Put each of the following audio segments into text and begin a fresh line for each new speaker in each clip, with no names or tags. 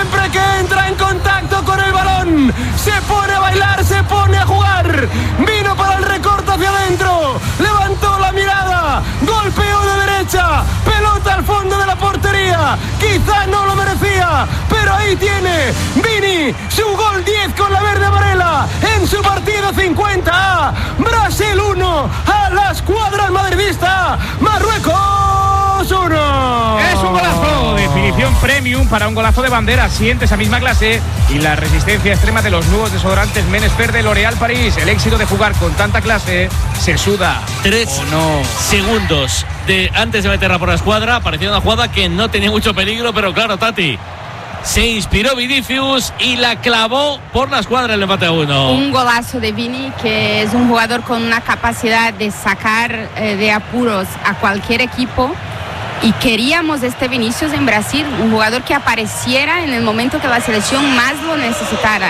Siempre que entra en contacto con el balón, se pone a bailar, se pone a jugar. Vino para el recorte hacia adentro, levantó la mirada, golpeó de derecha, pelota al fondo de la portería. Quizá no lo merecía, pero ahí tiene Vini su gol 10 con la verde amarela en su partido 50. Brasil 1, a la escuadra madridista, Marruecos 1.
Es un golazo, definición premium para un golazo de bandera. Siente esa misma clase y la resistencia extrema de los nuevos desodorantes Menesper de L'Oréal París. El éxito de jugar con tanta clase se suda.
3 segundos antes de meterla por la escuadra. Parecía una jugada que no tenía mucho peligro, pero claro, Tati, se inspiró Vinicius y la clavó por la escuadra el empate a 1.
Un golazo de Vini, que es un jugador con una capacidad de sacar de apuros a cualquier equipo. Y queríamos este Vinicius en Brasil, un jugador que apareciera en el momento que la selección más lo necesitara.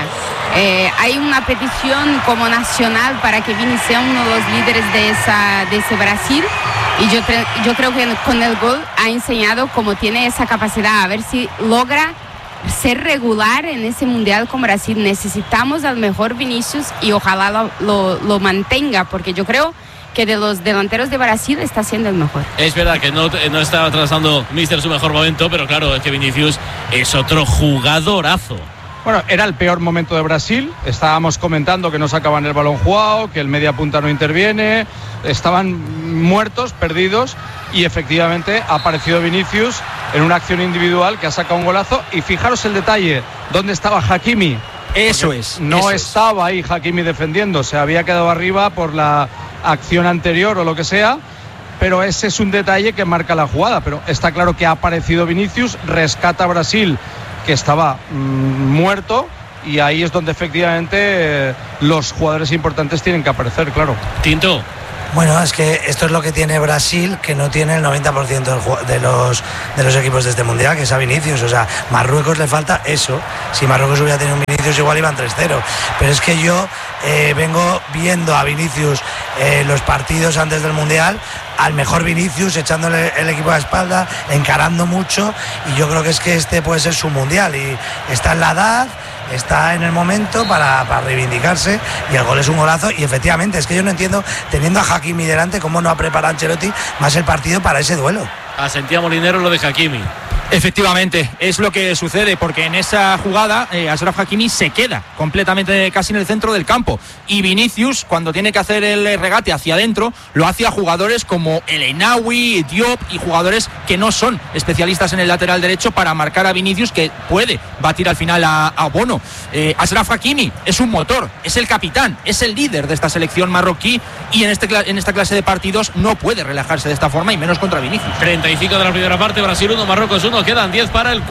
Hay una petición como nacional para que Vini sea uno de los líderes de ese Brasil. Y yo creo que con el gol ha enseñado cómo tiene esa capacidad. A ver si logra ser regular en ese mundial con Brasil. Necesitamos al mejor Vinicius y ojalá lo mantenga, porque yo creo que de los delanteros de Brasil está siendo el mejor.
Es verdad que no está atravesando Mister su mejor momento, pero claro, es que Vinicius es otro jugadorazo.
Bueno, era el peor momento de Brasil. Estábamos comentando que no sacaban el balón jugado, que el media punta no interviene. Estaban muertos, perdidos, y efectivamente ha aparecido Vinicius en una acción individual que ha sacado un golazo. Y fijaros el detalle, ¿dónde estaba Hakimi?
Eso es.
No estaba ahí Hakimi defendiendo, se había quedado arriba por la acción anterior o lo que sea, pero ese es un detalle que marca la jugada. Pero está claro que ha aparecido Vinicius, rescata a Brasil, que estaba muerto, y ahí es donde efectivamente los jugadores importantes tienen que aparecer, claro.
Tinto.
Bueno, es que esto es lo que tiene Brasil, que no tiene el 90% de los equipos de este mundial, que es a Vinicius. O sea, Marruecos le falta eso. Si Marruecos hubiera tenido un Vinicius, igual iban 3-0. Pero es que yo vengo viendo a Vinicius los partidos antes del mundial, al mejor Vinicius, echándole el equipo a la espalda, encarando mucho, y yo creo que este puede ser su mundial, y está en la edad, está en el momento para reivindicarse, y el gol es un golazo. Y efectivamente, es que yo no entiendo, teniendo a Hakimi delante, cómo no ha preparado Ancelotti más el partido para ese duelo.
Asentía Molinero lo de Hakimi.
Efectivamente, es lo que sucede, porque en esa jugada Achraf Hakimi se queda completamente casi en el centro del campo, y Vinicius, cuando tiene que hacer el regate hacia adentro, lo hace a jugadores como El Enawi, Diop, y jugadores que no son especialistas en el lateral derecho, para marcar a Vinicius, que puede batir al final a Bono. Achraf Hakimi es un motor, es el capitán, es el líder de esta selección marroquí, y en esta clase de partidos no puede relajarse de esta forma, y menos contra Vinicius.
35 de la primera parte, Brasil 1, Marruecos 1, quedan 10 para el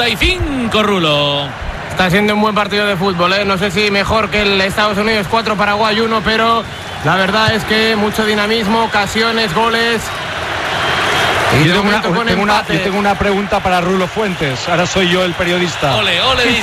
45, Rulo.
Está siendo un buen partido de fútbol, ¿eh? No sé si mejor que el Estados Unidos 4, Paraguay 1, pero la verdad es que mucho dinamismo, ocasiones, goles.
Y yo tengo una pregunta para Rulo Fuentes. Ahora soy yo el periodista.
Ole,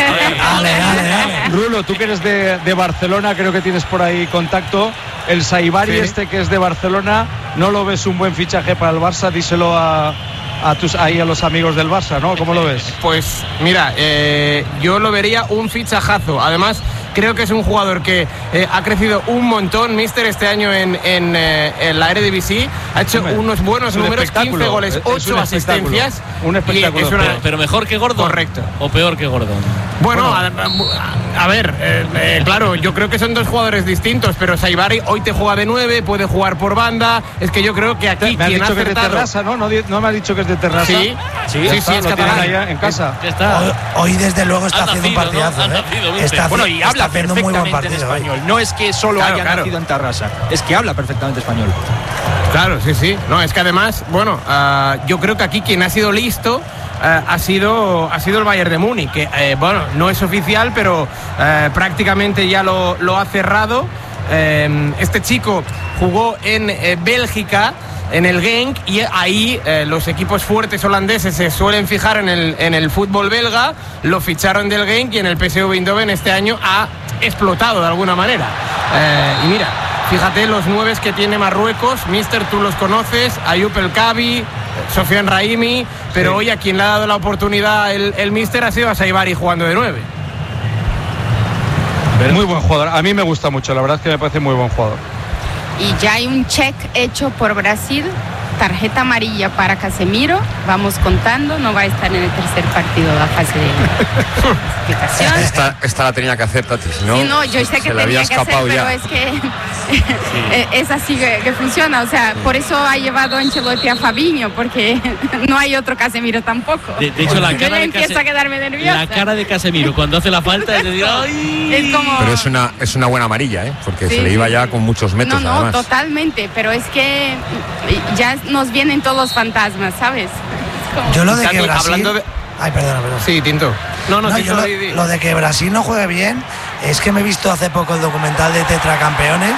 Rulo, tú que eres de Barcelona, creo que tienes por ahí contacto. El Saibari, sí, que es de Barcelona, ¿no lo ves un buen fichaje para el Barça? Díselo a los amigos del Barça, ¿no? ¿Cómo lo ves?
Pues mira, yo lo vería un fichajazo. Además, creo que es un jugador que ha crecido un montón, Mister, este año en la Eredivisie. Ha hecho unos buenos números, 15 goles, 8 asistencias.
Un espectáculo.
Pero mejor que Gordon.
Correcto.
¿O peor que Gordon?
Bueno, a ver, claro, yo creo que son dos jugadores distintos, pero Saibari hoy te juega de 9, puede jugar por banda. Es que yo creo que aquí
me
quien
ha dicho
ha
que es de Terrassa, ¿no? No me ha dicho que es de Terrassa.
Sí, es catalán.
En casa.
Hoy desde luego está haciendo un partidazo, ¿no?
Bueno, y habla perfectamente en español. No es que solo haya nacido en Terrassa, es que habla perfectamente español.
Claro, sí. No, es que además, bueno, yo creo que aquí quien ha sido listo ha sido el Bayern de Múnich, que bueno, no es oficial, pero prácticamente ya lo ha cerrado. Este chico jugó en Bélgica, en el Genk, y ahí los equipos fuertes holandeses se suelen fijar en el fútbol belga. Lo ficharon del Genk, y en el PSV Eindhoven este año ha explotado de alguna manera. Y mira, fíjate los 9 que tiene Marruecos, Mister, tú los conoces: Ayoub El Kabi, Sofian Raimi, pero hoy a quien le ha dado la oportunidad el míster ha sido a Saibari jugando de 9.
Muy buen jugador, a mí me gusta mucho, la verdad es que me parece muy buen jugador.
Y ya hay un check hecho por Brasil, tarjeta amarilla para Casemiro, vamos contando, no va a estar en el tercer partido de la fase de explicación.
Esta la tenía que hacer, Tati, si no,
sí, no, yo sé que tenía que hacer, pero es que es así que funciona, o sea, por eso ha llevado Ancelotti a Fabinho, porque no hay otro Casemiro tampoco.
De hecho, la cara de
empieza a quedarme nerviosa.
La cara de Casemiro cuando hace la falta es decir, ¡ay!
Es como...
Pero es una buena amarilla, porque
Sí,
se le iba
sí,
ya
sí.
con muchos metros,
No,
además.
totalmente, pero es que ya nos vienen todos los fantasmas, ¿sabes? Es como...
Yo lo de que
Tati,
Brasil...
hablando de-
Ay, perdona.
Sí, Tinto. No,
No,
Tinto,
yo lo de que Brasil no juegue bien es que me he visto hace poco el documental de Tetracampeones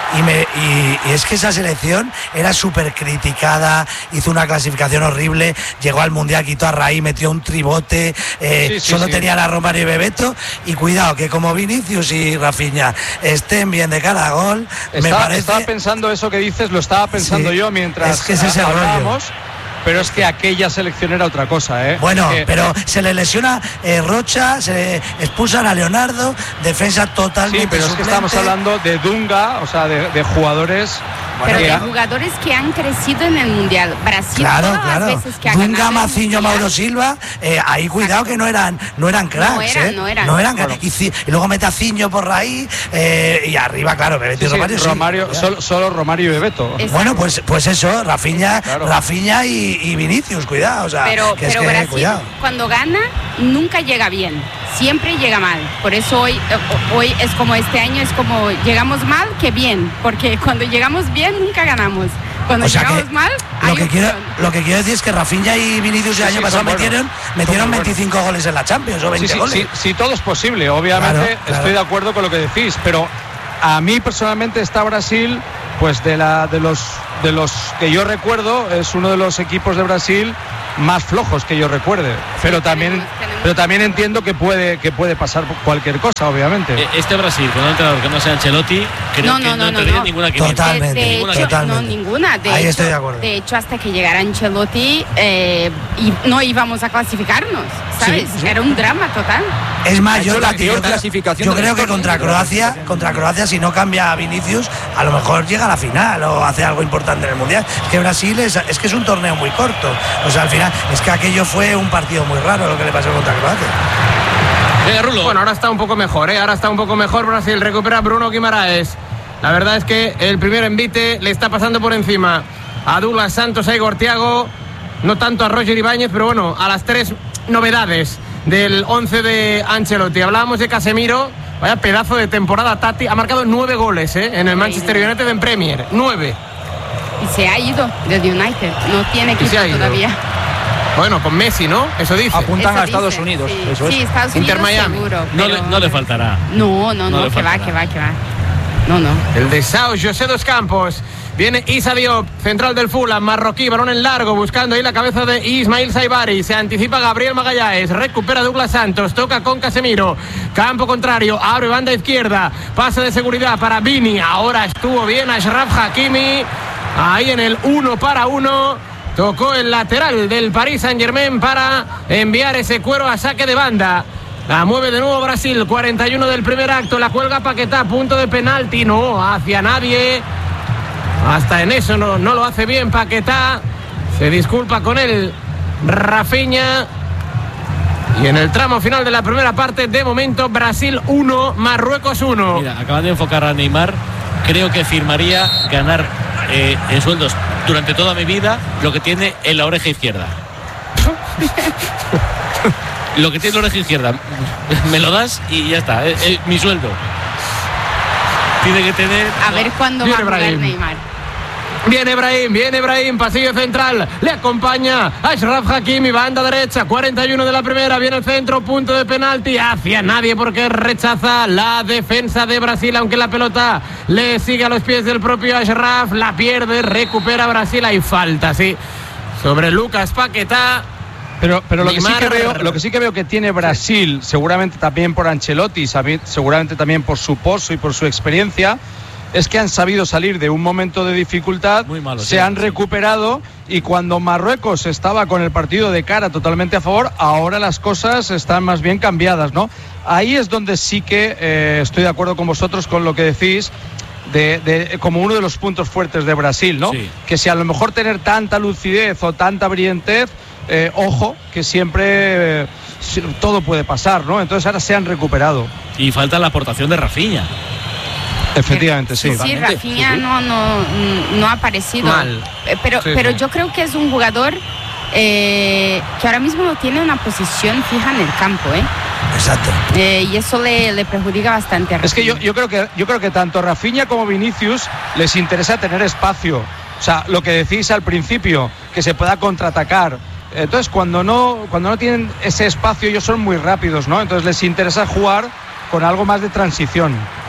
y es que esa selección era súper criticada, hizo una clasificación horrible, llegó al Mundial, quitó a Raí, metió un tribote, solo tenían a Romario y Bebeto, y cuidado que como Vinicius y Rafinha estén bien de cada gol, me parece...
Estaba pensando eso que dices, lo estaba pensando
Sí,
yo mientras
es que es ese rollo.
hablábamos. Pero es que aquella selección era otra cosa, ¿eh?
Bueno,
es que,
pero se le lesiona Rocha, se expulsan a Leonardo, defensa totalmente
sí, pero es que
suplente.
estamos hablando de Dunga, o sea, de jugadores...
Pero
que-
de jugadores que han crecido en el Mundial. Brasil,
Claro,
todas
claro.
las veces que ha
Dunga,
ganado el
Maciño,
Mundial,
Mauro Silva, ahí cuidado que no eran cracks,
No eran.
No eran cracks. Y luego mete a Ciño por ahí, y arriba, claro, Bebeto y Romario. sí.
Romario, solo Romario y Bebeto.
Exacto.
Bueno, pues eso, Rafinha,
Claro.
Rafinha y Vinicius, cuidado. O sea,
Pero
que es que,
Brasil,
cuidado.
cuando gana, nunca llega bien. Siempre llega mal. Por eso hoy es como este año, es como llegamos mal que bien. Porque cuando llegamos bien, nunca ganamos. Cuando
O sea
llegamos
que
mal,
lo
hay
que
opción.
quiero decir es que Rafinha y Vinicius el año pasado
son buenos.
metieron
Son muy
25 goles en la Champions o 20 goles.
Sí, todo es posible, obviamente
Claro.
estoy de acuerdo con lo que decís, pero a mí personalmente está Brasil, pues de los que yo recuerdo, es uno de los equipos de Brasil más flojos que yo recuerde, pero también entiendo que puede pasar cualquier cosa, obviamente.
Este Brasil, con un entrenador que no sea Ancelotti, creo que no entraría en ninguna quiniela.
Totalmente.
De hecho,
Totalmente.
no, ninguna.
Ahí estoy de acuerdo.
De hecho, hasta que llegara Ancelotti, y no íbamos a clasificarnos, ¿sabes?
Sí.
Era un drama total.
Es más,
Ha hecho
yo,
la
Tati,
peor
yo creo-
clasificación
yo
de la
creo que
historia.
contra Croacia, si no cambia a Vinicius, a lo mejor llega a la final o hace algo importante en el Mundial. Es que Brasil es que es un torneo muy corto. O sea, al final, es que aquello fue un partido muy raro lo que le pasó contra Croacia.
Venga, Rulo.
Bueno, ahora está un poco mejor, ahora está un poco mejor Brasil, recupera Bruno Guimaraes. La verdad es que el primer envite le está pasando por encima a Douglas Santos, a Igor Thiago, no tanto a Roger Ibáñez, pero bueno, a las tres novedades del 11 de Ancelotti. Hablábamos de Casemiro, vaya pedazo de temporada, Tati, ha marcado 9 goles en el Manchester United en Premier, 9.
Y se ha ido del United. No tiene
Y se
equipo
ha ido.
todavía.
Bueno, con Messi, ¿no? Eso dice.
Apuntan
Eso
a Estados
dice,
Unidos.
Sí,
Eso es.
sí, Estados
Inter
Unidos
Miami.
seguro.
No
pero-
le faltará.
No,
le
que va.
faltará.
No.
El de Sao José dos Campos. Viene Issa Diop, central del Fulham, marroquí, balón en largo, buscando ahí la cabeza de Ismail Saibari. Se anticipa Gabriel Magallanes, recupera Douglas Santos, toca con Casemiro. Campo contrario, abre banda izquierda, pase de seguridad para Vini. Ahora estuvo bien Achraf Hakimi, ahí en el 1-1. Tocó el lateral del Paris Saint-Germain para enviar ese cuero a saque de banda. La mueve de nuevo Brasil, 41 del primer acto, la cuelga Paquetá, punto de penalti, no hacia nadie. Hasta en eso no lo hace bien Paquetá. Se disculpa con él Rafinha. Y en el tramo final de la primera parte, de momento, Brasil 1, Marruecos 1.
Mira, acaban de enfocar a Neymar. Creo que firmaría ganar en sueldos durante toda mi vida lo que tiene en la oreja izquierda. Lo que tiene en la oreja izquierda. Me lo das y ya está. Mi sueldo. Tiene que tener...
A ver cuándo va a
Viene
jugar
Brahim.
Neymar.
Viene Brahim, pasillo central, le acompaña Achraf Hakimi, banda derecha, 41 de la primera, viene el centro, punto de penalti, hacia nadie porque rechaza la defensa de Brasil, aunque la pelota le sigue a los pies del propio Achraf, la pierde, recupera Brasil, hay falta, sí, sobre Lucas Paquetá.
Pero lo que,
Neymar...
lo que sí que veo que tiene Brasil, seguramente también por Ancelotti, seguramente también por su pozo y por su experiencia, es que han sabido salir de un momento de dificultad, se han recuperado, y cuando Marruecos estaba con el partido de cara totalmente a favor, ahora las cosas están más bien cambiadas, ¿no? Ahí es donde sí que estoy de acuerdo con vosotros con lo que decís, como uno de los puntos fuertes de Brasil, ¿no?
Sí.
Que si a lo mejor tener tanta lucidez o tanta brillantez, ojo, que siempre todo puede pasar, ¿no? Entonces ahora se han recuperado.
Y falta la aportación de Rafinha.
Efectivamente, sí.
Sí, Rafinha no ha aparecido.
Mal.
Pero yo creo que es un jugador que ahora mismo no tiene una posición fija en el campo, ¿eh?
Exacto.
Y eso le perjudica bastante a Rafinha.
Es que yo creo que tanto Rafinha como Vinicius les interesa tener espacio. O sea, lo que decís al principio, que se pueda contraatacar. Entonces, cuando no tienen ese espacio, ellos son muy rápidos, ¿no? Entonces les interesa jugar con algo más de transición.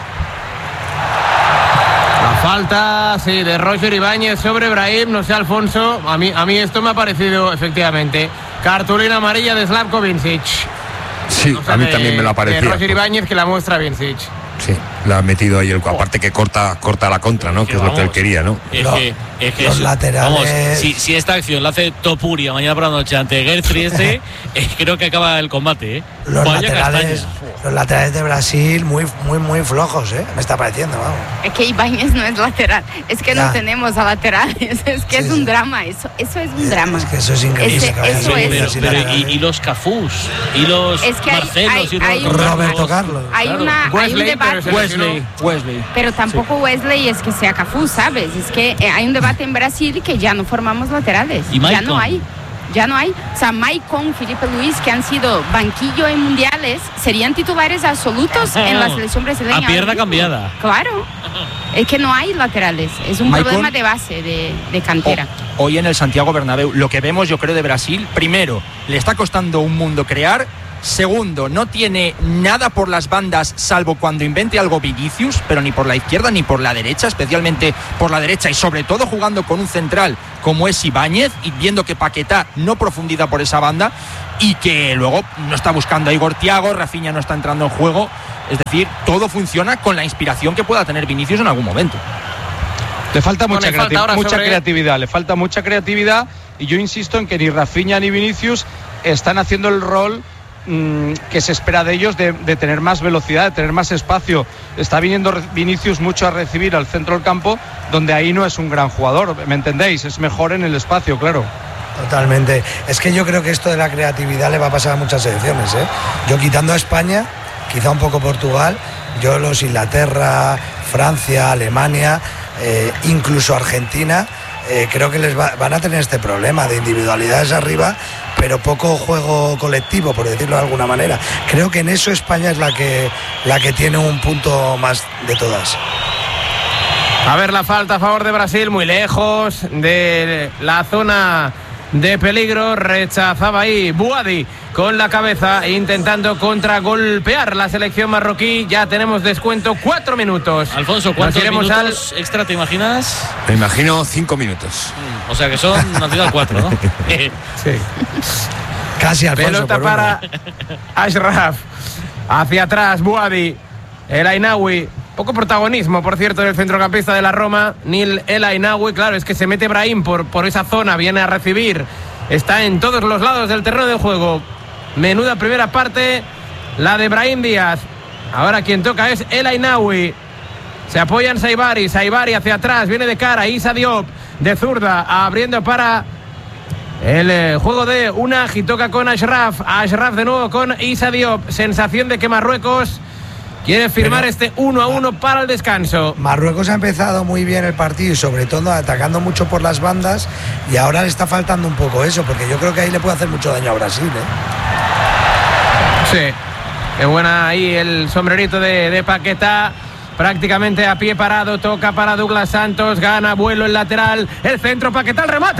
La falta, sí, de Roger Ibáñez sobre Brahim, no sé, Alfonso, a mí esto me ha parecido, efectivamente, cartulina amarilla de Slavko Vincic.
Sí,
O sea,
a mí también me lo ha
de
parecido.
Roger Ibáñez, que la muestra Vincic.
Sí, la ha metido ahí, aparte que corta la contra, ¿no? Que es lo que él quería, ¿no?
Es que
Los laterales.
Vamos, si esta acción la hace Topuria mañana por la noche ante Gertrude, creo que acaba el combate, ¿eh?
Los
Vaya
laterales,
castaña.
los laterales de Brasil muy flojos, me está pareciendo, vamos.
Es que Ibáñez no es lateral, es que
Ya.
no tenemos a laterales, es que es un drama, eso es un drama.
Es que eso es increíble.
Eso es.
Y los Cafús, y los
Es que
Marcelos, y
hay
Roberto Carlos.
Hay un
Wesley,
debate,
Wesley.
pero tampoco Wesley es que sea Cafú, ¿sabes? Es que hay un debate en Brasil que ya no formamos laterales,
¿Y
ya
Maicon?
no hay. O sea, Maicon, Felipe Luis, que han sido banquillo en mundiales, serían titulares absolutos en la selección brasileña.
A pierna
ahora mismo.
cambiada.
Claro. Es que no hay laterales, es un
Maicon,
problema de base, de cantera.
Hoy en el Santiago Bernabéu, lo que vemos yo creo de Brasil, primero, le está costando un mundo crear. Segundo, no tiene nada por las bandas, salvo cuando invente algo Vinicius, pero ni por la izquierda ni por la derecha, especialmente por la derecha, y sobre todo jugando con un central como es Ibáñez, y viendo que Paquetá no profundiza por esa banda, y que luego no está buscando a Igor Thiago, Rafinha no está entrando en juego. Es decir, todo funciona con la inspiración que pueda tener Vinicius en algún momento.
Le falta
No,
mucha,
le falta ahora sobre-
creatividad, le falta mucha creatividad, y yo insisto en que ni Rafinha ni Vinicius están haciendo el rol que se espera de ellos, de tener más velocidad, de tener más espacio. Está viniendo Vinicius mucho a recibir al centro del campo, donde ahí no es un gran jugador, ¿me entendéis? Es mejor en el espacio, claro.
Totalmente. Es que yo creo que esto de la creatividad le va a pasar a muchas selecciones, ¿eh? Yo quitando a España, quizá un poco Portugal, yo los Inglaterra, Francia, Alemania, incluso Argentina, creo que van a tener este problema de individualidades arriba, pero poco juego colectivo, por decirlo de alguna manera. Creo que en eso España es la que tiene un punto más de todas.
A ver, la falta a favor de Brasil, muy lejos de la zona de peligro, rechazaba ahí Bouhaddi con la cabeza, intentando contragolpear la selección marroquí. Ya tenemos descuento, 4 minutos.
Alfonso,
Nos
¿cuántos
iremos
minutos extra te imaginas?
Me imagino 5 minutos.
O sea que son una ciudad 4, ¿no?
Sí.
Casi Alfonso.
Pelota
por uno.
para Ashraf, hacia atrás Bouhaddi, El Ainaoui. Poco protagonismo, por cierto, del centrocampista de la Roma, Nil El Ainaoui. Claro, es que se mete Brahim por esa zona, viene a recibir, está en todos los lados del terreno del juego. Menuda primera parte, la de Brahim Díaz. Ahora quien toca es El Ainaoui. Se apoya en Saibari hacia atrás, viene de cara, Issa Diop de zurda, abriendo para el juego de Unaj, y toca con Ashraf de nuevo con Issa Diop. Sensación de que Marruecos quiere firmar este 1-1 para el descanso.
Marruecos ha empezado muy bien el partido y sobre todo atacando mucho por las bandas, y ahora le está faltando un poco eso, porque yo creo que ahí le puede hacer mucho daño a Brasil,
Sí, qué buena ahí el sombrerito de Paquetá. Prácticamente a pie parado, toca para Douglas Santos, gana vuelo el lateral, el centro, Paquetá, el remate,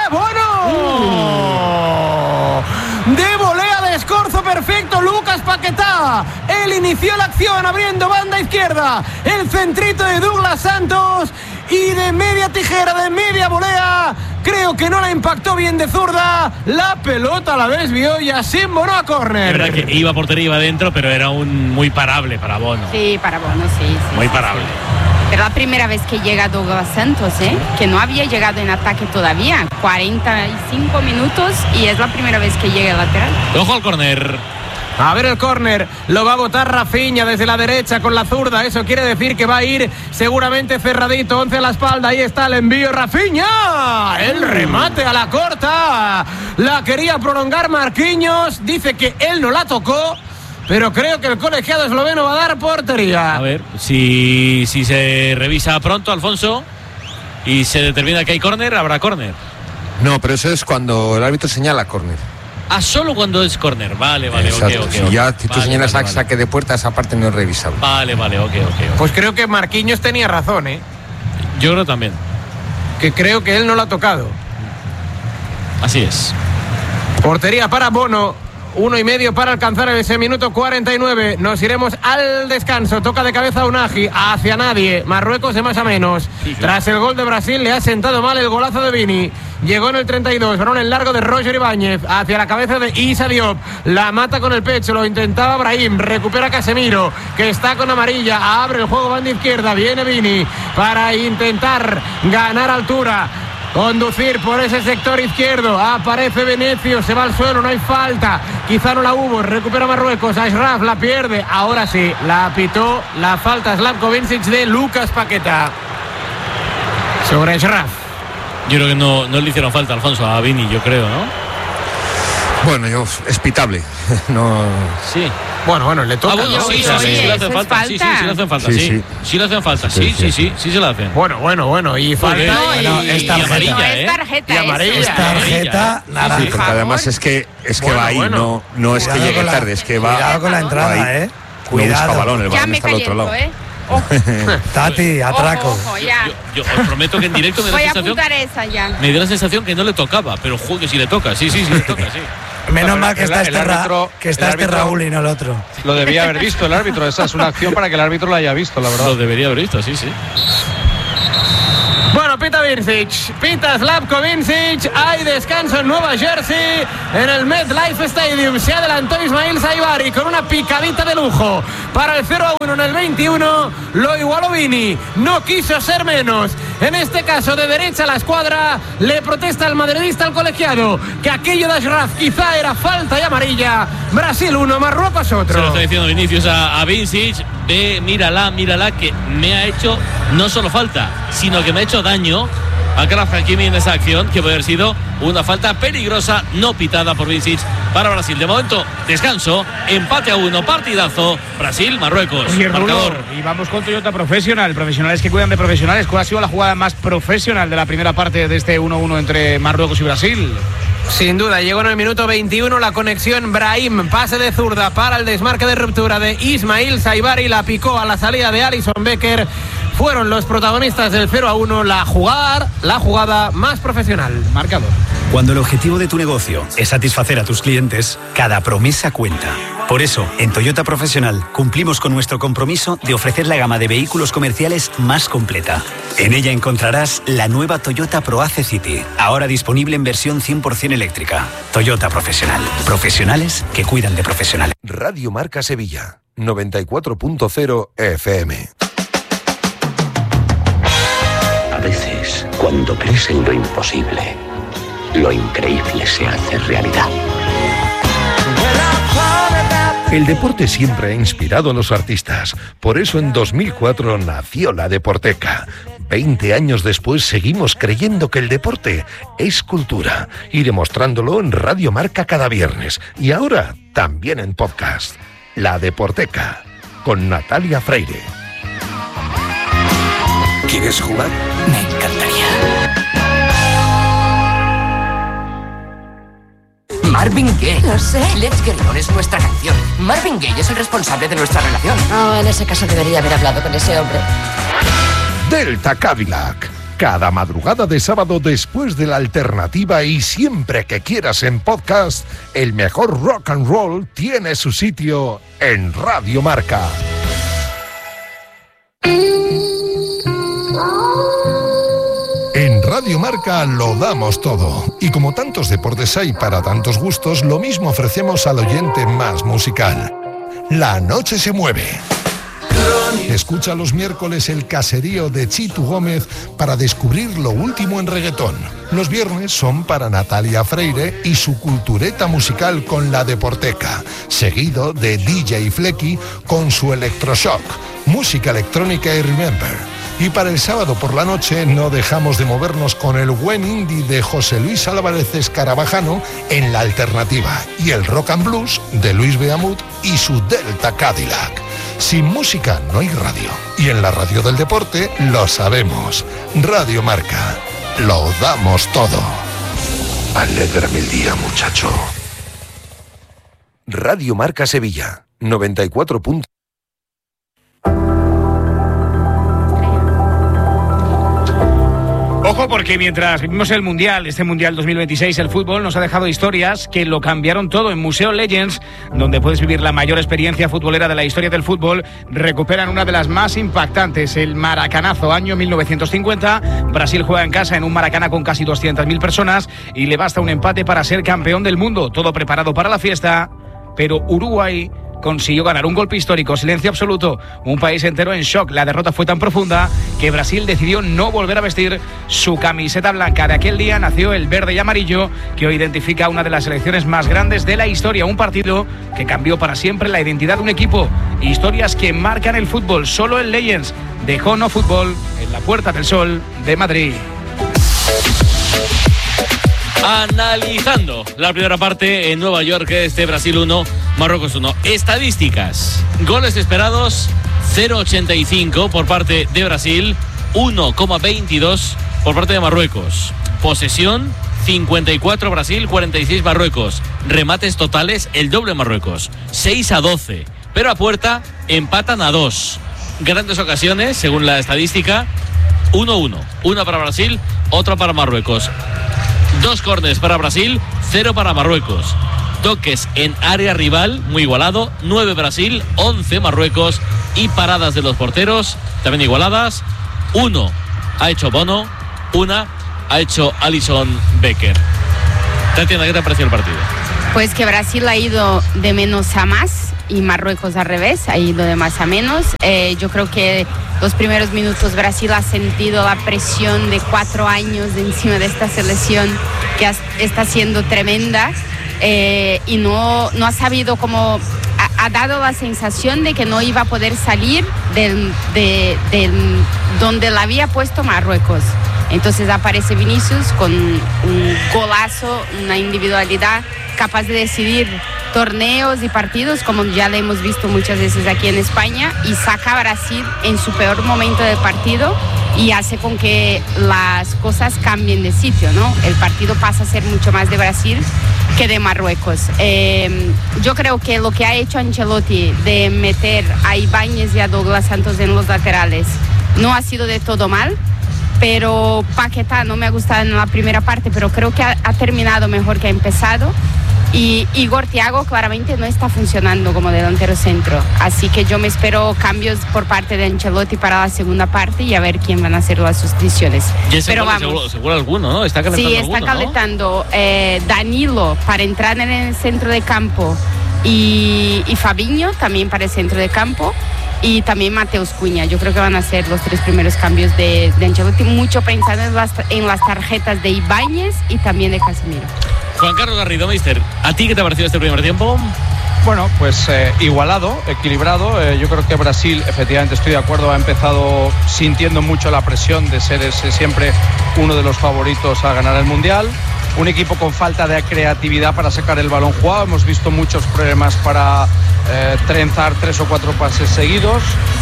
bueno, de volea de escorzo perfecto, Lucas Paquetá, él inició la acción abriendo banda izquierda, el centrito de Douglas Santos, y de media tijera, de media volea, creo que no la impactó bien de zurda, la pelota la desvió y así embonó a
Es
córner.
verdad que iba a portería, iba adentro, pero era un muy parable para Bono.
Sí, para Bono, sí.
Muy parable.
Pero la primera vez que llega Douglas Santos, que no había llegado en ataque todavía, 45 minutos y es la primera vez que llega el lateral.
Ojo al córner.
A ver el córner, lo va a botar Rafinha desde la derecha con la zurda. Eso quiere decir que va a ir seguramente cerradito, 11 a la espalda. Ahí está el envío, Rafinha. El remate a la corta. La quería prolongar Marquinhos. Dice que él no la tocó, pero creo que el colegiado esloveno va a dar portería.
A ver, si se revisa pronto, Alfonso, y se determina que hay córner, habrá córner.
No, pero eso es cuando el árbitro señala córner.
Ah, solo cuando es córner. Vale,
Exacto.
ok.
Si ya tú señalas saque de puerta, esa parte no es revisable.
Vale, ok.
Pues creo que Marquinhos tenía razón,
Yo creo también.
que creo que él no lo ha tocado.
Así es.
Portería para Bono. 1,5 para alcanzar ese minuto 49. Nos iremos al descanso. Toca de cabeza Unagi hacia nadie. Marruecos de más a menos.
Sí.
Tras el gol de Brasil le ha sentado mal el golazo de Vini. Llegó en el 32. Balón en largo de Roger Ibáñez hacia la cabeza de Issa Diop. La mata con el pecho. Lo intentaba Brahim. Recupera Casemiro, que está con amarilla. Abre el juego, banda izquierda. Viene Vini para intentar ganar altura. Conducir por ese sector izquierdo. Aparece Vinicius, se va al suelo, no hay falta. Quizá no la hubo, recupera Marruecos. Ashraf la pierde, ahora sí, la pitó la falta Slavko Vincic de Lucas Paqueta sobre Ashraf.
Yo creo que no le hicieron falta, Alfonso, a Vini, yo creo, ¿no?
Bueno, es pitable. No.
Sí.
Bueno, le toca.
Bueno, sí, le hacen falta. Sí, le hacen falta. Sí, le hacen falta. Sí, se la hacen.
Bueno, y falta.
Y amarilla,
es tarjeta.
Y amarilla.
Es tarjeta naranja.
Sí, porque además es que va ahí, no es que llegue tarde, es que va.
Cuidado con la entrada,
Cuidado. No busca balón, el
Ya
balón
me
está al otro lado.
Tati, atraco.
Ojo, ya.
Yo os prometo que en directo me
Voy
da
a apuntar esa ya.
me dio la sensación que no le tocaba, pero juego que sí le toca. Sí le toca, sí.
Menos mal que
el
está este Raúl y no el otro.
Lo debía haber visto el árbitro. Esa es una acción para que el árbitro lo haya visto, la verdad.
Lo debería haber visto, sí.
Bueno, pita Vincic, pita Slavko Vincic. Hay descanso en Nueva Jersey, en el MetLife Stadium. Se adelantó Ismail Saibari con una picadita de lujo para el 0-1 en el 21. Lo igualó Vini, no quiso ser menos. En este caso, de derecha a la escuadra, le protesta al madridista al colegiado que aquello de Ashraf quizá era falta y amarilla. Brasil 1, Marruecos otro.
Se lo está diciendo Vinicius a Vincic. Ve, mírala, que me ha hecho no solo falta, sino que me ha hecho daño a Achraf Hakimi en esa acción, que puede haber sido una falta peligrosa, no pitada por Vincic para Brasil. De momento, descanso, empate a 1, partidazo, Brasil-Marruecos. Marcador.
Y vamos con Toyota Professional, profesionales que cuidan de profesionales. ¿Cuál ha sido la jugada más profesional de la primera parte de este 1-1 entre Marruecos y Brasil?
Sin duda, llegó en el minuto 21 la conexión Brahim, pase de zurda para el desmarque de ruptura de Ismail Saibari, la picó a la salida de Alisson Becker. Fueron los protagonistas del 0-1, la jugada más profesional.
Marcador.
Cuando el objetivo de tu negocio es satisfacer a tus clientes, cada promesa cuenta. Por eso, en Toyota Profesional cumplimos con nuestro compromiso de ofrecer la gama de vehículos comerciales más completa. En ella encontrarás la nueva Toyota ProAce City, ahora disponible en versión 100% eléctrica. Toyota Profesional. Profesionales que cuidan de profesionales.
Radio Marca Sevilla, 94.0 FM.
A veces, cuando crees en lo imposible, lo increíble se hace realidad.
El deporte siempre ha inspirado a los artistas. Por eso en 2004 nació la Deporteca. 20 años después seguimos creyendo que el deporte es cultura y demostrándolo en Radio Marca cada viernes. Y ahora también en podcast. La Deporteca, con Natalia Freire.
¿Quieres jugar?
Me encantaría. Marvin Gaye.
Lo sé.
Let's Get On es nuestra canción. Marvin Gaye es el responsable de nuestra relación.
Oh, en ese caso debería haber hablado con ese hombre.
Delta Cadillac. Cada madrugada de sábado después de la alternativa y siempre que quieras en podcast, el mejor rock and roll tiene su sitio en Radio Marca. En Radio Marca lo damos todo. Y como tantos deportes hay para tantos gustos, lo mismo ofrecemos al oyente más musical. La noche se mueve. Escucha los miércoles el caserío de Chitu Gómez para descubrir lo último en reggaetón. Los viernes son para Natalia Freire y su cultureta musical con la Deporteca, seguido de DJ Flecky con su Electroshock, música electrónica y Remember. Y para el sábado por la noche no dejamos de movernos con el buen indie de José Luis Álvarez Escarabajano en La Alternativa y el rock and blues de Luis Beamut y su Delta Cadillac. Sin música no hay radio. Y en la radio del deporte lo sabemos. Radio Marca. Lo damos todo. Alégrame el día, muchacho. Radio Marca Sevilla, 94.
Ojo, porque mientras vivimos el Mundial, este Mundial 2026, el fútbol nos ha dejado historias que lo cambiaron todo. En Museo Legends, donde puedes vivir la mayor experiencia futbolera de la historia del fútbol, recuperan una de las más impactantes, el Maracanazo, año 1950. Brasil juega en casa en un Maracaná con casi 200.000 personas y le basta un empate para ser campeón del mundo. Todo preparado para la fiesta, pero Uruguay consiguió ganar un golpe histórico, silencio absoluto, un país entero en shock. La derrota fue tan profunda que Brasil decidió no volver a vestir su camiseta blanca. De aquel día nació el verde y amarillo, que hoy identifica una de las selecciones más grandes de la historia, un partido que cambió para siempre la identidad de un equipo. Historias que marcan el fútbol, solo en Legends de Jono Fútbol, en la Puerta del Sol de Madrid.
Analizando la primera parte en Nueva York, este Brasil 1, Marruecos 1. Estadísticas: goles esperados 0,85 por parte de Brasil, 1,22 por parte de Marruecos. Posesión 54 Brasil, 46 Marruecos. Remates totales el doble Marruecos, 6-12, pero a puerta empatan a 2. Grandes ocasiones, según la estadística, 1-1, una para Brasil, otra para Marruecos. 2 córneres para Brasil, 0 para Marruecos. Toques en área rival, muy igualado, 9 Brasil, 11 Marruecos. Y paradas de los porteros, también igualadas. 1 ha hecho Bono, 1 ha hecho Alisson Becker. Tatiana, ¿qué te ha parecido el partido?
Pues que Brasil ha ido de menos a más y Marruecos al revés, ha ido de más a menos. Yo creo que los primeros minutos Brasil ha sentido la presión de 4 años de encima de esta selección que está siendo tremenda, y no ha sabido cómo... Ha dado la sensación de que no iba a poder salir del donde la había puesto Marruecos. Entonces aparece Vinicius con un golazo, una individualidad capaz de decidir torneos y partidos, como ya lo hemos visto muchas veces aquí en España, y saca a Brasil en su peor momento del partido y hace con que las cosas cambien de sitio, ¿no? El partido pasa a ser mucho más de Brasil que de Marruecos. Yo creo que lo que ha hecho Ancelotti de meter a Ibáñez y a Douglas Santos en los laterales no ha sido de todo mal, pero Paquetá no me ha gustado en la primera parte, pero creo que ha terminado mejor que ha empezado. Y Igor Thiago claramente no está funcionando como delantero centro, así que yo me espero cambios por parte de Ancelotti para la segunda parte y a ver quién van a hacer las sustituciones.
Pero vamos, seguro alguno, ¿no? Está calentando.
Sí, está calentando, ¿no? Danilo para entrar en el centro de campo y Fabinho también para el centro de campo, y también Mateus Cunha. Yo creo que van a ser los 3 primeros cambios de Ancelotti, mucho pensando en las tarjetas de Ibáñez y también de Casemiro.
Juan Carlos Garrido, mister, ¿a ti qué te ha parecido este primer tiempo?
Bueno, pues igualado, equilibrado. Yo creo que Brasil, efectivamente estoy de acuerdo, ha empezado sintiendo mucho la presión de ser siempre uno de los favoritos a ganar el Mundial. Un equipo con falta de creatividad para sacar el balón jugado. Hemos visto muchos problemas para trenzar 3 o 4 pases seguidos.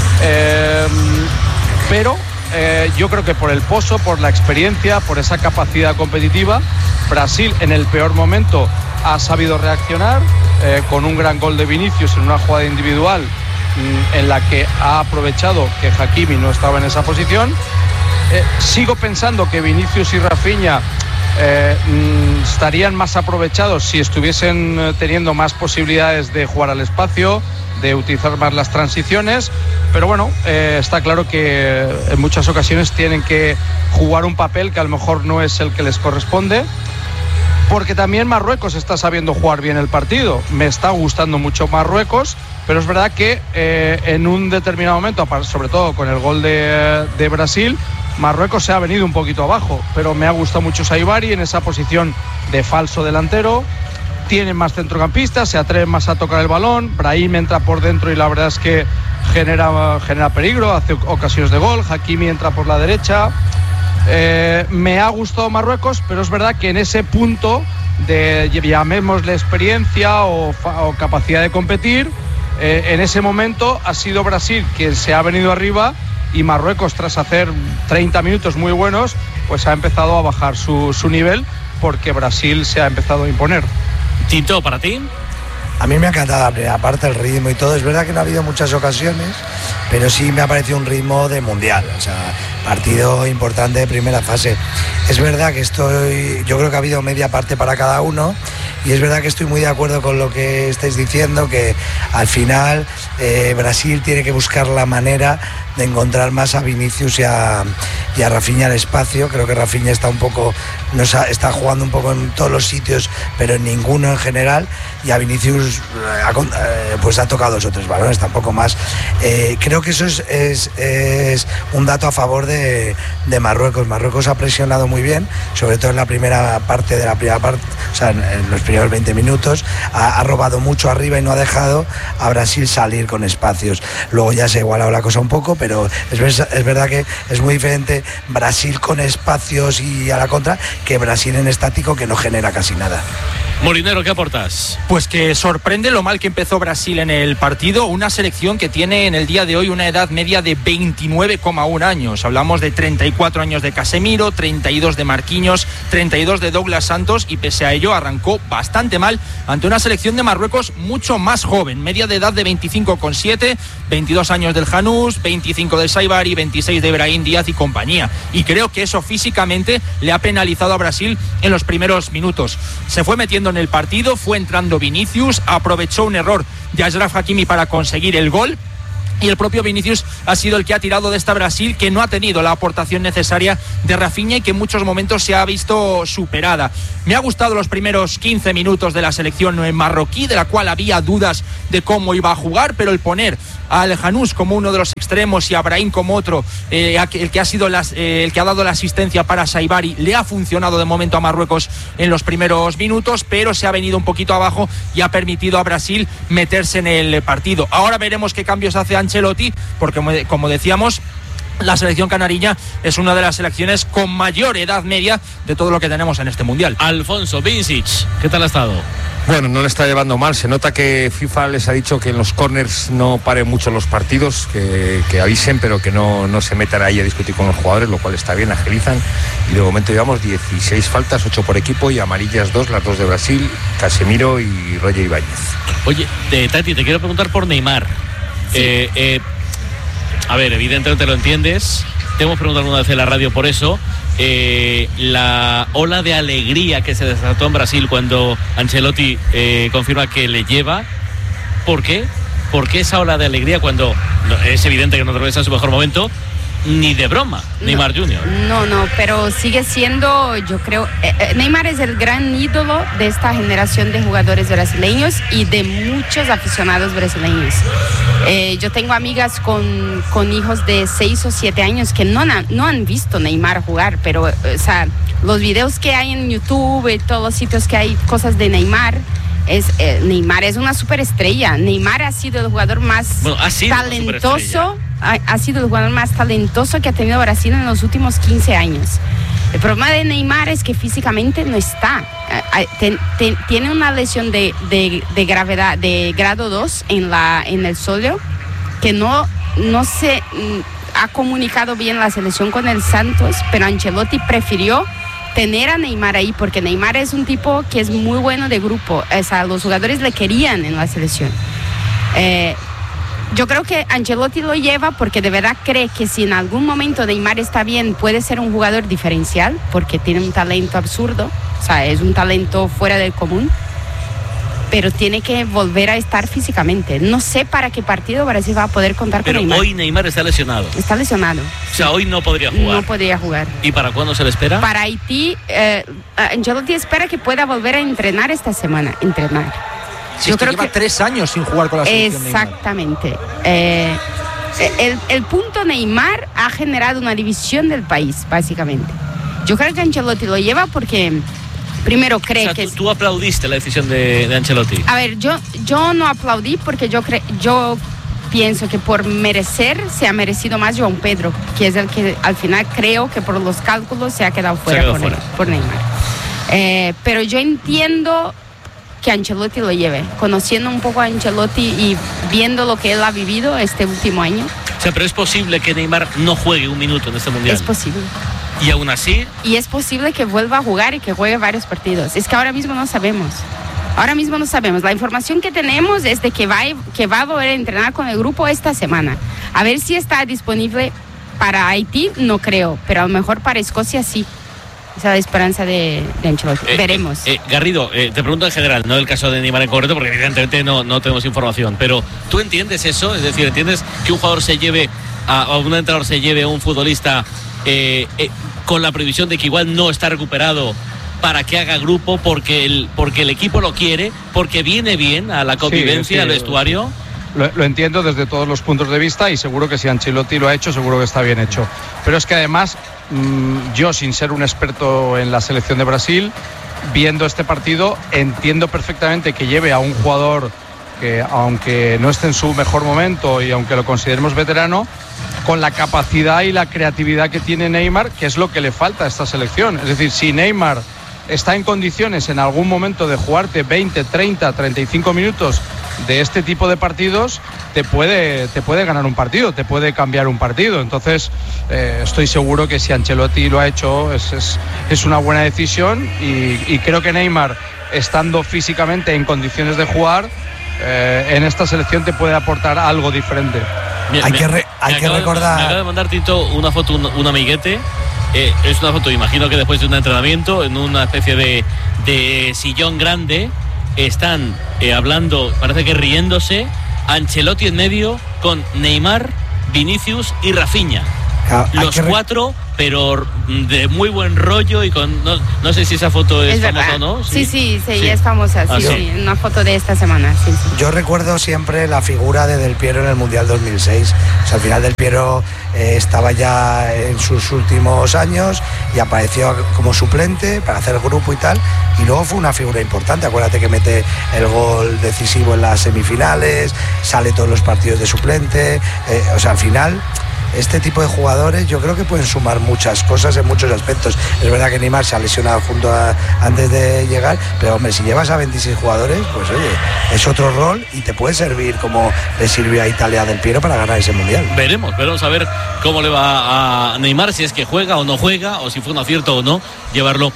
Pero yo creo que por el pozo, por la experiencia, por esa capacidad competitiva, Brasil en el peor momento ha sabido reaccionar con un gran gol de Vinicius en una jugada individual en la que ha aprovechado que Hakimi no estaba en esa posición. Sigo pensando que Vinicius y Rafinha estarían más aprovechados si estuviesen teniendo más posibilidades de jugar al espacio, de utilizar más las transiciones, pero bueno, está claro que en muchas ocasiones tienen que jugar un papel que a lo mejor no es el que les corresponde. porque también Marruecos está sabiendo jugar bien el partido. Me está gustando mucho Marruecos, pero es verdad que en un determinado momento, sobre todo con el gol de Brasil, Marruecos se ha venido un poquito abajo, pero me ha gustado mucho Saibari en esa posición de falso delantero. Tienen más centrocampistas, se atreven más a tocar el balón. Brahim entra por dentro y la verdad es que genera peligro, hace ocasiones de gol. Hakimi entra por la derecha. Me ha gustado Marruecos, pero es verdad que en ese punto de, llamémosle experiencia o capacidad de competir, en ese momento ha sido Brasil quien se ha venido arriba, y Marruecos, tras hacer 30 minutos muy buenos, pues ha empezado a bajar su nivel, porque Brasil se ha empezado a imponer.
Tito, ¿para ti?
A mí me ha encantado la primera parte, el ritmo y todo. Es verdad que no ha habido muchas ocasiones, pero sí me ha parecido un ritmo de mundial. O sea, partido importante de primera fase. Es verdad que yo creo que ha habido media parte para cada uno, y es verdad que estoy muy de acuerdo con lo que estáis diciendo, que al final Brasil tiene que buscar la manera de encontrar más a Vinicius y a Rafinha el espacio. Creo que Rafinha está está jugando un poco en todos los sitios, pero en ninguno en general, y a Vinicius pues ha tocado 2 o 3 balones, tampoco más. Creo que eso es un dato a favor de Marruecos. Marruecos ha presionado muy bien, sobre todo en la primera parte, o sea, en los primeros 20 minutos, ha robado mucho arriba y no ha dejado a Brasil salir con espacios. Luego ya se ha igualado la cosa un poco, pero es verdad que es muy diferente Brasil con espacios y a la contra que Brasil en estático, que no genera casi nada.
Molinero, ¿qué aportas?
Pues que sorprende lo mal que empezó Brasil en el partido, una selección que tiene en el día de hoy una edad media de 29,1 años. Hablamos de 34 años de Casemiro, 32 de Marquinhos, 32 de Douglas Santos, y pese a ello arrancó bastante mal ante una selección de Marruecos mucho más joven, media de edad de 25,7, 22 años del Janús, 25 del Saibari, 26 de Brahim Díaz y compañía. Y creo que eso físicamente le ha penalizado a Brasil en los primeros minutos. Se fue metiendo en el partido, fue entrando Vinicius, aprovechó un error de Achraf Hakimi para conseguir el gol, y el propio Vinicius ha sido el que ha tirado de esta Brasil, que no ha tenido la aportación necesaria de Rafinha y que en muchos momentos se ha visto superada. Me ha gustado los primeros 15 minutos de la selección marroquí, de la cual había dudas de cómo iba a jugar, pero el poner al Janús como uno de los extremos y a Brahim como otro, el que ha dado la asistencia para Saibari, le ha funcionado de momento a Marruecos en los primeros minutos, pero se ha venido un poquito abajo y ha permitido a Brasil meterse en el partido. Ahora veremos qué cambios hace Ancelotti, porque como decíamos, la selección canariña es una de las selecciones con mayor edad media de todo lo que tenemos en este mundial.
Alfonso Vincic, ¿qué tal ha estado?
Bueno, no le está llevando mal. Se nota que FIFA les ha dicho que en los corners no paren mucho los partidos, que avisen, pero que no se metan ahí a discutir con los jugadores, lo cual está bien, agilizan. Y de momento llevamos 16 faltas, 8 por equipo, y amarillas 2, las 2 de Brasil, Casemiro y Roger Ibáñez.
Oye, Tati, te quiero preguntar por Neymar. Sí. A ver, evidentemente lo entiendes. Te hemos preguntado una vez en la radio por eso. La ola de alegría que se desató en Brasil cuando Ancelotti confirma que le lleva. ¿Por qué? ¿Por qué esa ola de alegría cuando es evidente que no regresa en su mejor momento? Ni de broma, Neymar Jr.
No, pero sigue siendo, yo creo, Neymar es el gran ídolo de esta generación de jugadores brasileños y de muchos aficionados brasileños. Yo tengo amigas con hijos de 6 o 7 años que no han visto Neymar jugar, pero o sea, los videos que hay en YouTube y todos los sitios que hay cosas de Neymar, Neymar es una superestrella. Neymar ha sido el jugador más talentoso. Ha sido el jugador más talentoso que ha tenido Brasil en los últimos 15 años. El problema de Neymar es que físicamente no está. Tiene una lesión de gravedad, de grado 2 en el sóleo, que no se ha comunicado bien la selección con el Santos, pero Ancelotti prefirió tener a Neymar ahí, porque Neymar es un tipo que es muy bueno de grupo. O sea, los jugadores le querían en la selección. Yo creo que Ancelotti lo lleva porque de verdad cree que si en algún momento Neymar está bien, puede ser un jugador diferencial, porque tiene un talento absurdo, o sea, es un talento fuera del común. pero tiene que volver a estar físicamente. No sé para qué partido Brasil va a poder contar con Neymar.
Pero hoy Neymar está lesionado.
Está lesionado.
O sea, hoy no podría jugar.
No podría jugar.
¿Y para cuándo se le espera?
Para Haití, Ancelotti espera que pueda volver a entrenar esta semana.
Si yo creo que lleva 3 años sin jugar con la selección.
Exactamente. El punto Neymar ha generado una división del país, básicamente. Yo creo que Ancelotti lo lleva porque primero cree que...
¿Tú aplaudiste la decisión de Ancelotti?
A ver, yo no aplaudí porque yo pienso que por merecer se ha merecido más João Pedro, que es el que al final creo que por los cálculos se ha quedado fuera por Neymar. Pero yo entiendo que Ancelotti lo lleve, conociendo un poco a Ancelotti y viendo lo que él ha vivido este último año.
O sea, pero es posible que Neymar no juegue un minuto en este mundial.
Es posible.
¿Y aún así?
Y es posible que vuelva a jugar y que juegue varios partidos. Es que ahora mismo no sabemos. La información que tenemos es de que va a volver a entrenar con el grupo esta semana. A ver si está disponible para Haití, no creo, pero a lo mejor para Escocia sí. Esa es la esperanza de Ancelotti. Veremos.
Garrido, te pregunto en general, no el caso de Neymar en concreto, porque evidentemente no tenemos información, pero ¿tú entiendes eso? Es decir, ¿entiendes que un jugador se lleve a un entrenador se lleve a un futbolista con la previsión de que igual no está recuperado para que haga grupo porque el equipo lo quiere, porque viene bien a la convivencia, al vestuario?
Lo entiendo desde todos los puntos de vista y seguro que si Ancelotti lo ha hecho, seguro que está bien hecho. Pero es que además, yo sin ser un experto en la selección de Brasil, viendo este partido, entiendo perfectamente que lleve a un jugador que, aunque no esté en su mejor momento y aunque lo consideremos veterano, con la capacidad y la creatividad que tiene Neymar, que es lo que le falta a esta selección. Es decir, si Neymar está en condiciones en algún momento de jugarte 20, 30, 35 minutos de este tipo de partidos, te puede ganar un partido, te puede cambiar un partido. Entonces estoy seguro que si Ancelotti lo ha hecho es una buena decisión y creo que Neymar, estando físicamente en condiciones de jugar, en esta selección te puede aportar algo diferente.
Hay que recordar...
Me acaba de mandar Tito una foto, un amiguete. Es una foto, imagino que después de un entrenamiento, en una especie de sillón grande, están hablando, parece que riéndose, Ancelotti en medio con Neymar, Vinicius y Rafinha. Los 4, pero de muy buen rollo y con... No sé si esa foto es famosa o no.
Sí, es famosa, sí, una foto de esta semana. Sí.
Yo recuerdo siempre la figura de Del Piero en el Mundial 2006. O sea, al final Del Piero estaba ya en sus últimos años y apareció como suplente para hacer el grupo y tal. Y luego fue una figura importante. Acuérdate que mete el gol decisivo en las semifinales, sale todos los partidos de suplente. O sea, al final... Este tipo de jugadores yo creo que pueden sumar muchas cosas en muchos aspectos. Es verdad que Neymar se ha lesionado antes de llegar, pero hombre, si llevas a 26 jugadores, pues oye, es otro rol y te puede servir como le sirvió a Italia Del Piero para ganar ese mundial.
Veremos a ver cómo le va a Neymar, si es que juega o no juega, o si fue un acierto o no llevarlo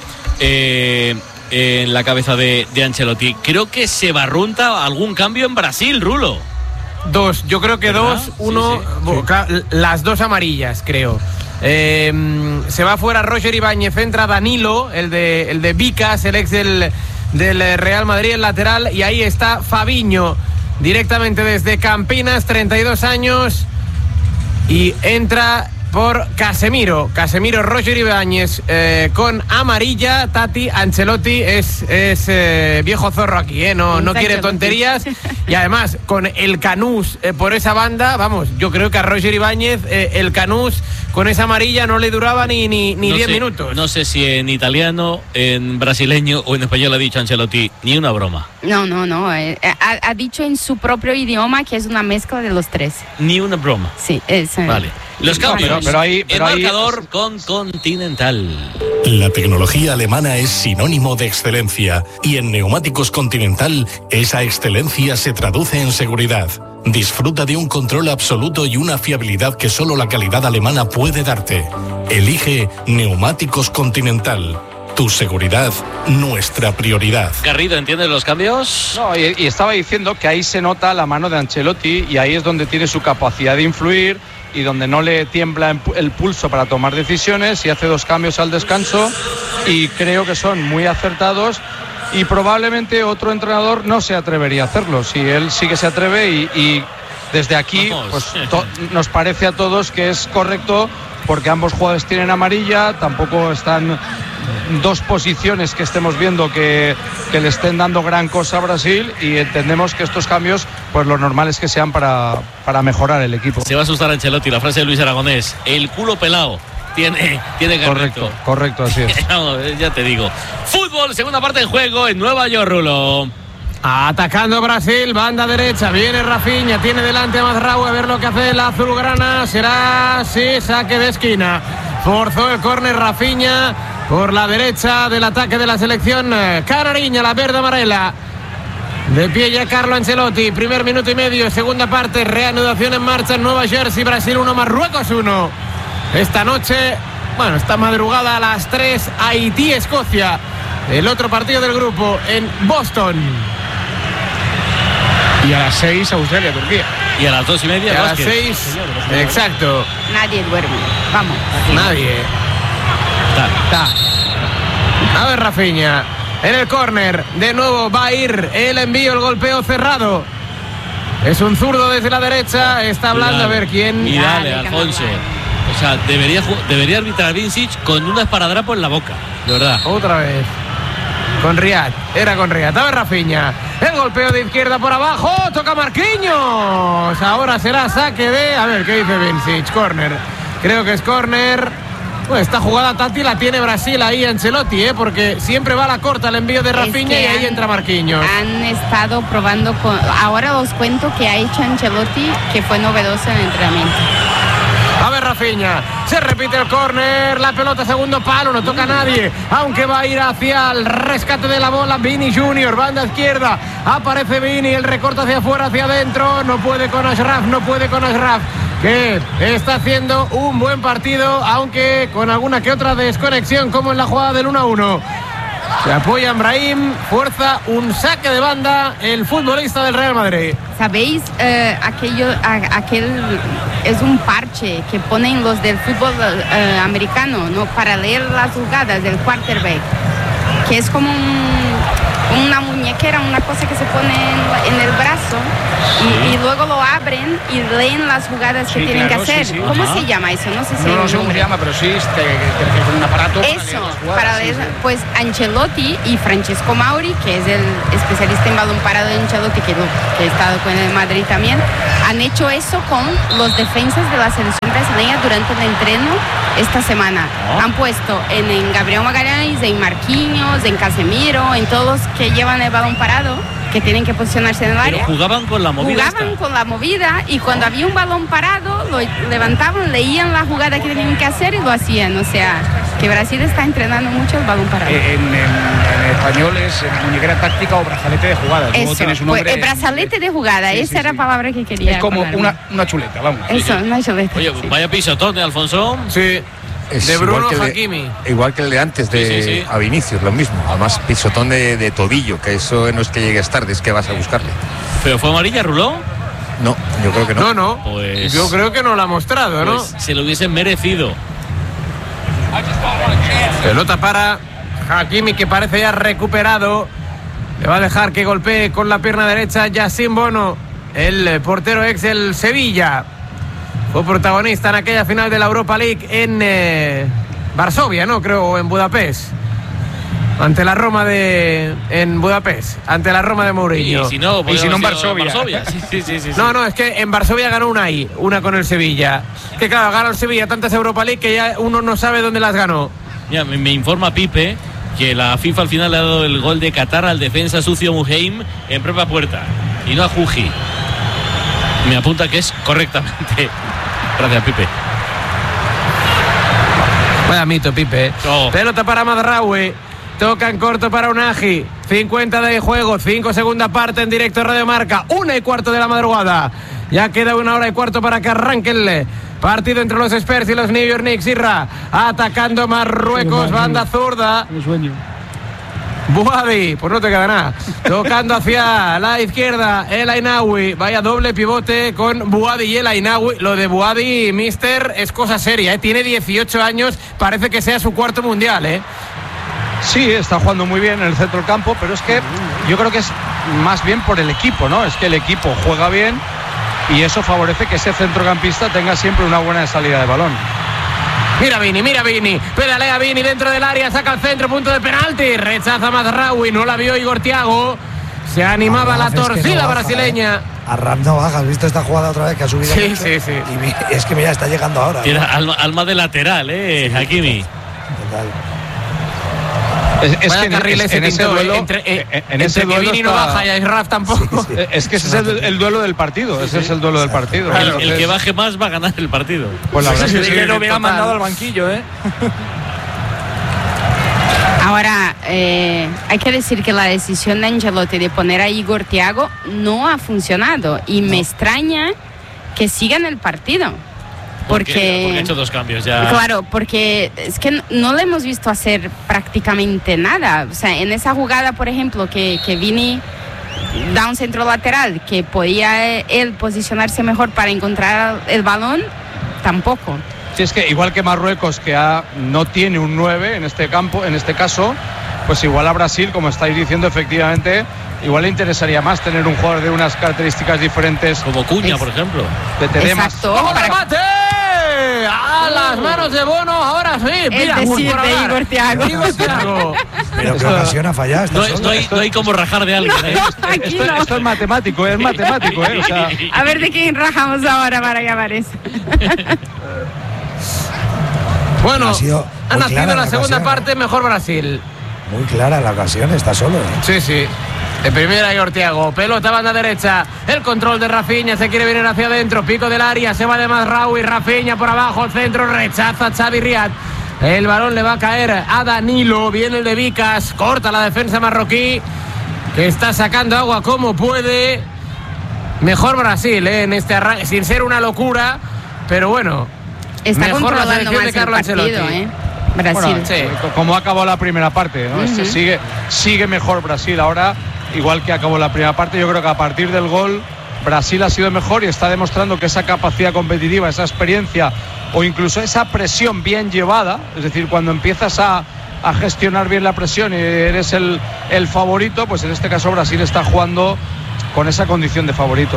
en la cabeza de Ancelotti. Creo que se barrunta algún cambio en Brasil, Rulo.
Yo creo que
¿verdad?
2, 1, sí. Las 2 amarillas, creo. Se va fuera Roger Ibáñez, entra Danilo, el de Vicas, el ex del Real Madrid, el lateral, y ahí está Fabiño, directamente desde Campinas, 32 años, y entra por Casemiro, Roger Ibáñez con amarilla. Tati, Ancelotti es viejo zorro aquí, no quiere tonterías, y además con el Canús por esa banda, vamos, yo creo que a Roger Ibáñez el Canús con esa amarilla no le duraba ni 10 minutos.
No sé si en italiano, en brasileño o en español ha dicho Ancelotti, ni una broma.
No, ha dicho en su propio idioma que es una mezcla de los tres.
Ni una broma.
Sí,
vale. Los cambios.
Pero ahí,
el marcador con Continental.
La tecnología alemana es sinónimo de excelencia y en Neumáticos Continental esa excelencia se traduce en seguridad. Disfruta de un control absoluto y una fiabilidad que solo la calidad alemana puede darte. Elige Neumáticos Continental. Tu seguridad, nuestra prioridad.
Garrido, ¿entiendes los cambios?
No, y estaba diciendo que ahí se nota la mano de Ancelotti y ahí es donde tiene su capacidad de influir y donde no le tiembla el pulso para tomar decisiones, y hace 2 cambios al descanso y creo que son muy acertados y probablemente otro entrenador no se atrevería a hacerlo. Si él sí que se atreve y desde aquí pues, nos parece a todos que es correcto, porque ambos jugadores tienen amarilla, tampoco están dos posiciones que estemos viendo que le estén dando gran cosa a Brasil, y entendemos que estos cambios pues lo normal es que sean para mejorar el equipo.
Se va a asustar Ancelotti, la frase de Luis Aragonés, el culo pelado. Tiene
correcto, así es.
Ya te digo. Fútbol, segunda parte del juego en Nueva York, Rulo.
Atacando Brasil, banda derecha, viene Rafinha, tiene delante a Mazraoui, a ver lo que hace la azulgrana, será, sí, saque de esquina. Forzó el córner Rafinha por la derecha del ataque de la selección canariña, la verde amarela. De pie ya Carlo Ancelotti, primer minuto y medio, segunda parte, reanudación en marcha en Nueva Jersey, Brasil 1, Marruecos 1. Esta noche, bueno, esta madrugada a las 3, Haití-Escocia, el otro partido del grupo en Boston.
Y a las 6, Australia-Turquía.
Y a las 2:30,
y a las 6, exacto.
Nadie duerme, vamos.
Nadie. A ver, Rafinha, en el córner, de nuevo va a ir el envío, el golpeo cerrado. Es un zurdo desde la derecha, está hablando, a ver quién.
Y dale, Alfonso. O sea, debería arbitrar Vincic con un esparadrapo en la boca, de verdad.
Otra vez. Con Riyad, era con Riyad. A ver, Rafinha, el golpeo de izquierda por abajo, toca Marquinhos. Ahora será saque de, a ver qué dice Vincic, córner. Creo que es córner. Pues esta jugada, Tati, la tiene Brasil ahí Ancelotti, porque siempre va a la corta el envío de Rafinha y ahí entra Marquinhos.
Han estado probando ahora os cuento que ha hecho Ancelotti, que fue novedoso en el entrenamiento.
A ver, Rafinha, se repite el córner, la pelota segundo palo, no toca a nadie, aunque va a ir hacia el rescate de la bola Vini Junior, banda izquierda, aparece Vini, el recorte hacia afuera, hacia adentro, no puede con Ashraf, que está haciendo un buen partido, aunque con alguna que otra desconexión, como en la jugada del 1-1. Se apoya Brahim, fuerza un saque de banda el futbolista del Real Madrid.
¿Sabéis? Aquel es un parche que ponen los del fútbol americano, ¿no? Para leer las jugadas del quarterback, que es como una muñequera, una cosa que se pone en el brazo y luego lo abren y leen las jugadas que tienen que hacer. ¿Cómo se llama eso? No sé si
no sé cómo se llama, pero sí, con un aparato.
Eso, para leer, pues Ancelotti y Francesco Mauri, que es el especialista en balón parado de Ancelotti, que ha estado con el Madrid también, han hecho eso con los defensas de la selección brasileña durante el entreno esta semana. Han puesto en Gabriel Magalhães, en Marquinhos, en Casemiro, en todos los que llevan el balón parado, que tienen que posicionarse en el área.
Pero jugaban con la movida.
Con la movida, y cuando había un balón parado, lo levantaban, leían la jugada que tenían que hacer y lo hacían. O sea, que Brasil está entrenando mucho el balón parado.
En español es muñequera táctica o brazalete de jugada.
Eso,
tiene su nombre,
pues, el brazalete de jugada, esa era la palabra que quería.
Es como una chuleta, vamos.
Eso, una chuleta.
Oye, vaya pisotón de Alfonso.
Sí. De Bruno Hakimi.
Igual que el de antes de a Vinicius, lo mismo. Además, pisotón de tobillo, que eso no es que llegues tarde, es que vas a buscarle.
¿Pero fue amarilla, Ruló?
No, yo creo que no.
No.
Pues,
yo creo que no la ha mostrado, ¿no?
Pues se lo hubiesen merecido.
Pelota para Hakimi, que parece ya recuperado. Le va a dejar que golpee con la pierna derecha Yacine Bono, el portero ex del Sevilla. Fue protagonista en aquella final de la Europa League en Varsovia, ¿no? Creo, o en Budapest. Ante la Roma en Budapest, ante la Roma de Mourinho.
Y si no
en Varsovia. Sí. No, es que en Varsovia ganó una con el Sevilla. Que claro, ganó el Sevilla tantas Europa League que ya uno no sabe dónde las ganó.
Mira, me informa Pipe que la FIFA al final le ha dado el gol de Qatar al defensa sucio Muheim en propia puerta y no a Juji. Me apunta que es correctamente. Gracias, Pipe.
Vaya mito, Pipe. Pelota para Mazraoui. Toca en corto para Unagi. 50 de juego, 5 segunda parte en directo Radio Marca. 1:15 de la madrugada. Ya queda 1 hora y cuarto para que arranque el partido entre los Spurs y los New York Knicks. Irra atacando Marruecos, banda zurda. Bouhaddi, pues no te queda nada. Tocando hacia la izquierda, El Ainaoui. Vaya doble pivote con Bouhaddi y El Ainaoui. Lo de Bouhaddi, mister, es cosa seria, ¿eh? Tiene 18 años, parece que sea su cuarto mundial, ¿eh?
Sí, está jugando muy bien en el centro del campo, pero es que yo creo que es más bien por el equipo, ¿no? Es que el equipo juega bien y eso favorece que ese centrocampista tenga siempre una buena salida de balón.
Mira Vini, pedalea Vini dentro del área, saca al centro, punto de penalti, rechaza Mazraoui, no la vio Igor Thiago, se animaba la torcida brasileña.
A Ram no baja, ¿has visto esta jugada otra vez que ha subido?
Sí.
Y es que mira, está llegando ahora.
Tiene alma de lateral, Hakimi.
Total.
Es que en ese duelo,
entre que Vini no baja y Ashraf tampoco.
Sí. Es que ese es el duelo del partido. Ese es el duelo del partido.
El que baje más va a ganar el partido.
Pues la verdad es
que lo hubiera mandado al banquillo,
Ahora, hay que decir que la decisión de Ancelotti de poner a Igor Thiago no ha funcionado y me extraña que siga en el partido. Porque
ha hecho 2 cambios ya.
Claro, porque es que no le hemos visto hacer prácticamente nada. O sea, en esa jugada, por ejemplo, que Vini da un centro lateral, que podía él posicionarse mejor para encontrar el balón, tampoco.
Sí, es que igual que Marruecos, que no tiene un 9 en este caso, pues igual a Brasil, como estáis diciendo, efectivamente, igual le interesaría más tener un jugador de unas características diferentes.
Como Cuña, por ejemplo.
Que te más.
¡Vamos, remate! ¡A las manos de Bono! Ahora sí. Mira,
de Igor Thiago.
Pero qué ocasión ha fallado.
No hay como rajar de alguien.
Esto es matemático, O sea,
a ver de quién rajamos ahora para llamar eso.
Bueno,
ha
nacido la segunda parte, mejor Brasil.
Muy clara la ocasión, está solo.
Sí. De primera Igor Thiago, pelota banda derecha, el control de Rafinha, se quiere venir hacia adentro, pico del área, se va de Mazraoui, Rafinha por abajo, el centro, rechaza Xavi Riad. El balón le va a caer a Danilo, viene el de Vicas, corta la defensa marroquí, que está sacando agua como puede. Mejor Brasil, en este arranque, sin ser una locura, pero bueno.
Está
mejor la
controlando
selección
más
de Carlo
el partido,
Ancelotti.
Brasil.
Bueno, sí. Como acabó la primera parte, ¿no? Sigue mejor Brasil ahora, igual que acabó la primera parte. Yo creo que a partir del gol Brasil ha sido mejor y está demostrando que esa capacidad competitiva, esa experiencia o incluso esa presión bien llevada, es decir, cuando empiezas a gestionar bien la presión y eres el favorito, pues en este caso Brasil está jugando con esa condición de favorito.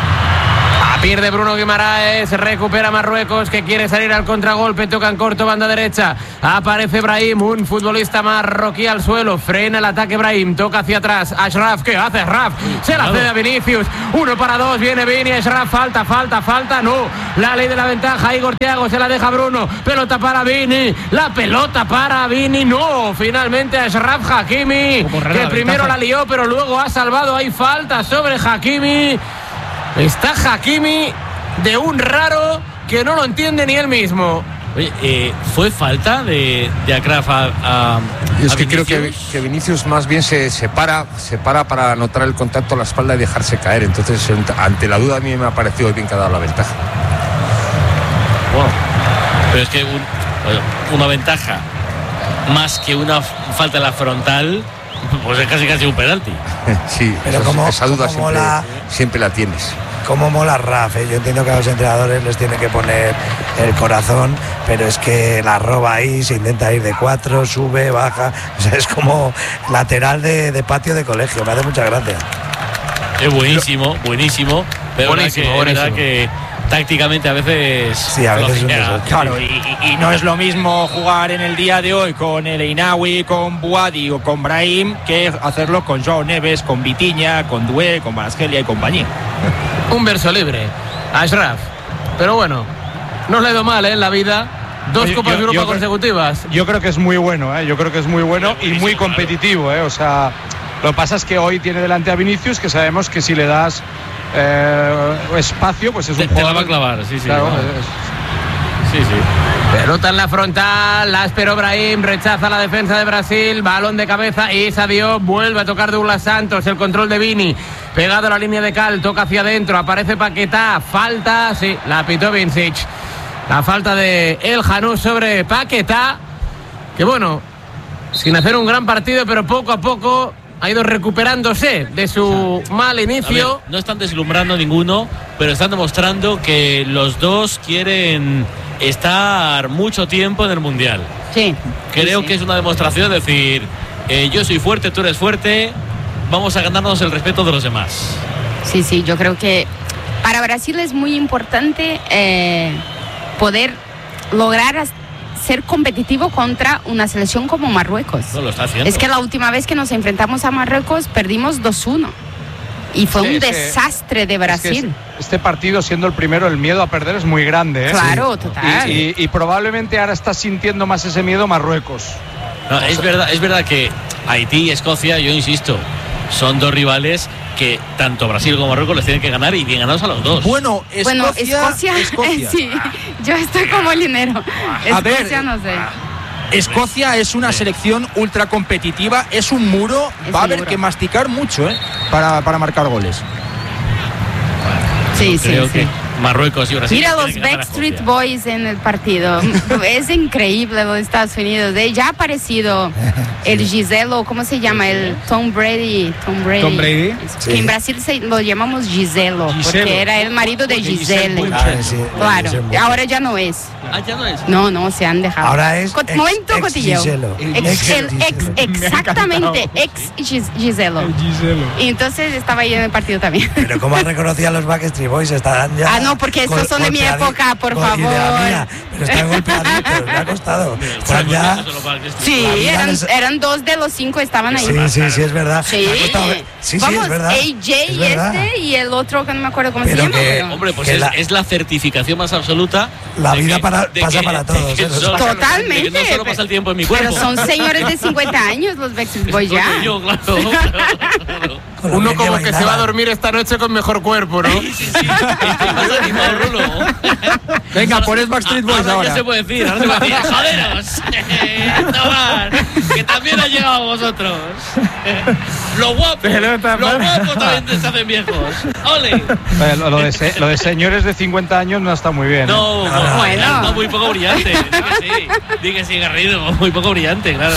Pierde Bruno Guimaraes, recupera Marruecos, que quiere salir al contragolpe, toca en corto, banda derecha, aparece Brahim, un futbolista marroquí al suelo, frena el ataque Brahim, toca hacia atrás, Ashraf, ¿qué hace Ashraf? Se la cede a Vinicius, 1 para 2, viene Vini, Ashraf, falta, no, la ley de la ventaja, Igor Thiago se la deja Bruno, pelota para Vini, la pelota para Vini, no, finalmente Ashraf Hakimi, que primero la lió, pero luego ha salvado, hay falta sobre Hakimi. Está Hakimi de un raro que no lo entiende ni él mismo.
Oye, ¿fue falta de Ashraf a
es que creo que Vinicius más bien se para para anotar el contacto a la espalda y dejarse caer. Entonces, ante la duda, a mí me ha parecido bien que ha dado la ventaja.
Bueno, pero es que una ventaja más que una falta en la frontal, pues es casi un penalti.
Sí, pero esa duda siempre la tienes.
Cómo mola Raf, Yo entiendo que a los entrenadores les tiene que poner el corazón, pero es que la roba ahí, se intenta ir de 4, sube, baja. O sea, es como lateral de patio de colegio. Me hace mucha gracia.
Es buenísimo. Pero es verdad que tácticamente a veces.
Sí, a veces
claro, y no es lo mismo jugar en el día de hoy con el Einaoui, con Buadi o con Brahim que hacerlo con Joao Neves, con Vitinha, con Doué, con Kvaratskhelia y compañía.
Un verso libre, Ashraf. Pero bueno, no le ha ido mal en la vida. 2 Copas de Europa consecutivas.
Yo creo que es muy bueno, Yo creo que es muy bueno y muy competitivo, O sea, lo que pasa es que hoy tiene delante a Vinicius, que sabemos que si le das espacio, pues es un jugador.
Te la va a clavar, sí.
Claro,
Sí.
Pelota en la frontal, la esperó Brahim, rechaza la defensa de Brasil, balón de cabeza y Sadio vuelve a tocar Douglas Santos, el control de Vini, pegado a la línea de cal, toca hacia adentro, aparece Paquetá, falta, sí, la pitó Vincic, la falta de El Janús sobre Paquetá, que bueno, sin hacer un gran partido, pero poco a poco ha ido recuperándose de su mal inicio.
A ver, no están deslumbrando ninguno, pero están demostrando que los dos quieren estar mucho tiempo en el Mundial.
Sí.
Creo que es una demostración de decir, yo soy fuerte, tú eres fuerte, vamos a ganarnos el respeto de los demás.
Sí, yo creo que para Brasil es muy importante poder lograr ser competitivo contra una selección como Marruecos.
No lo está haciendo.
Es que la última vez que nos enfrentamos a Marruecos perdimos 2-1 y fue un desastre de Brasil.
Es que este partido, siendo el primero, el miedo a perder es muy grande, ¿eh?
Claro, total.
Y probablemente ahora está sintiendo más ese miedo Marruecos.
No, es verdad que Haití y Escocia, yo insisto, son dos rivales que tanto Brasil como Marruecos les tienen que ganar y bien ganados a los dos.
Bueno, Escocia.
Sí, yo estoy como Linero. Escocia, no sé.
Escocia es una selección ultra competitiva, es un muro, va a haber que masticar mucho para marcar goles.
Sí,
creo que Marruecos y Brasil.
Mira los Backstreet Boys en el partido. Es increíble los Estados Unidos. Ya ha aparecido el Giselo, ¿cómo se llama? El Tom Brady.
Tom Brady.
Que en Brasil lo llamamos Giselo, porque era el marido de Gisele. Claro, ahora ya no es.
¿Ya no es?
No, se han dejado.
Ahora es
momento cotilleo. Exactamente, ex Giselo. Y entonces estaba ahí en el partido también.
Pero ¿cómo has reconocido a los Backstreet Boys? Estarán ya...
no, porque estos son de mi época, por favor.
Pero están golpeaditos, me ha costado. Están ya...
Sí, eran 2 de los 5 estaban ahí.
Sí, es verdad.
Sí,
vamos, es verdad.
AJ y el otro que no me acuerdo cómo se llama.
Hombre, pues es la certificación más absoluta.
La vida pasa para todos.
Totalmente.
No solo pasa el tiempo en mi cuerpo.
Pero son señores de 50 años los Backstreet Boys ya.
Yo, claro.
Uno como que se va a dormir esta noche con mejor cuerpo, ¿no?
Sí. Estoy más animado, Rulo.
Venga, pones Backstreet Boys ahora.
Ya se puede decir, joderos. Tomar, que también ha llegado a vosotros. Los guapos también se hacen viejos. ¡Ole!
Lo de señores de 50 años no está muy bien.
No, está muy poco brillante. Di que sí, Garrido, muy poco brillante, claro.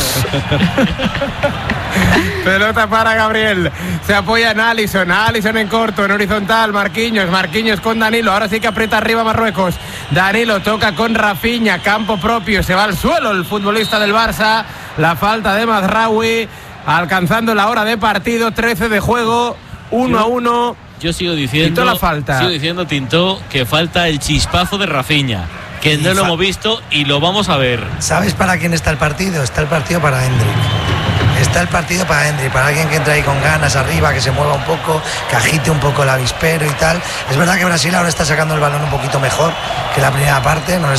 Pelota para Gabriel. Se apoya en Alisson en corto, en horizontal. Marquinhos con Danilo. Ahora sí que aprieta arriba Marruecos. Danilo toca con Rafinha, campo propio. Se va al suelo el futbolista del Barça. La falta de Mazraoui, alcanzando la hora de partido. 13 de juego, 1-1.
Yo sigo diciendo,
la falta.
Tinto, que falta el chispazo de Rafinha, que no lo hemos visto y lo vamos a ver.
¿Sabes para quién está el partido? Está el partido para Endrick. Está el partido para Endrick, para alguien que entre ahí con ganas arriba, que se mueva un poco, que agite un poco el avispero y tal. Es verdad que Brasil ahora está sacando el balón un poquito mejor que la primera parte, no le